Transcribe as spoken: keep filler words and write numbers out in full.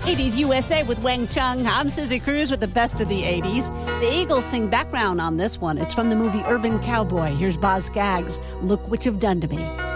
eighties U S A with Wang Chung. I'm Susie Cruz with the best of the eighties. The Eagles sing background on this one. It's from the movie Urban Cowboy. Here's Boz Scaggs, Look What You've Done to Me.